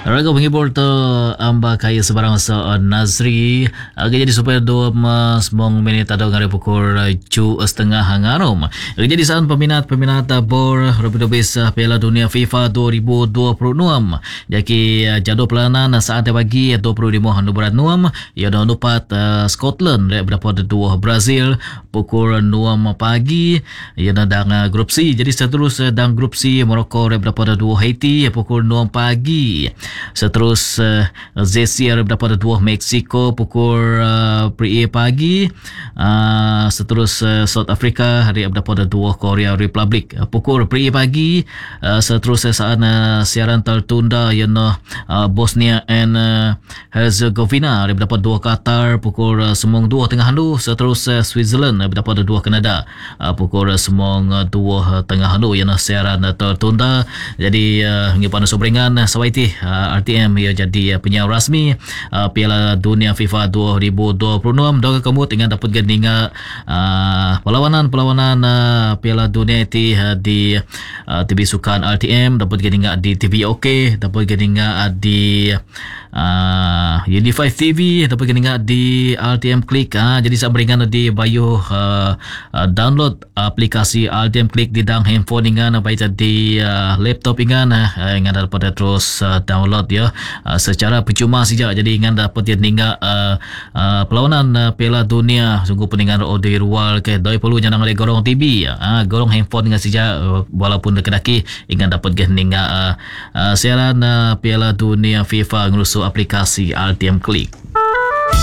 Raga penghibur tu amba kaya sebarang sa Nazri jadi supaya 2 minit atau ngari pukul 7:30 hangarom. Jadi saan peminat bor Robidobis Piala Dunia FIFA 2026. Jadi jadwal pelanan saat pagi 25 November ia dah nupat Scotland berapa 2 Brazil pukul 6 pagi ia dah grup C. Jadi seterus dan grup C Morocco berapa 2 Haiti pukul 6 pagi. Seterus Zesir berapa 2 Mexico pukul pre pagi. Seterus South Africa hari berapa 2 Korea Republic pukul pre pagi. Seterus saat siaran tertunda yang Bosnia and Herzegovina hari berapa 2 Qatar pukul 2 tengah handu. Seterus Switzerland berapa 2 Kanada pukul 2 tengah handu yang siaran tertunda. Jadi ngipan sobringan sawaiti RTM ia jadi penyiar rasmi Piala Dunia FIFA 2026. Doa kamu dengan dapat gendinga perlawanan Piala Dunia itu di TV Sukan RTM, dapat gendinga di TV OK, dapat gendinga di Unify TV, dapat gendinga di RTM Click. Jadi saya beringan di bio download aplikasi RTM Click di dang handphone ingan baik di laptop ingan dapat terus download ya secara percuma saja. Jadi ingat dapat dia tinggal perlawanan Piala Dunia sungguh peningan di luar ke doi perlu jangan ada gorong TV gorong handphone dengan saja walaupun dekat ingat dapat dia tinggal siaran Piala Dunia FIFA ngerusuh aplikasi RTM Click.